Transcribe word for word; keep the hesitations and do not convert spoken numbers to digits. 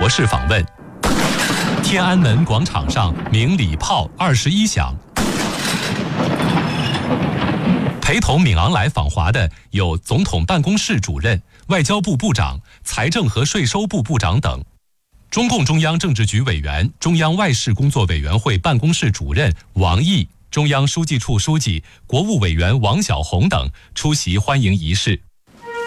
国事访问。天安门广场上鸣礼炮二十一响。陪同敏昂莱访华的有总统办公室主任、外交部部长、财政和税收部部长等。中共中央政治局委员、中央外事工作委员会办公室主任王毅、中央书记处书记、国务委员王晓红等出席欢迎仪式。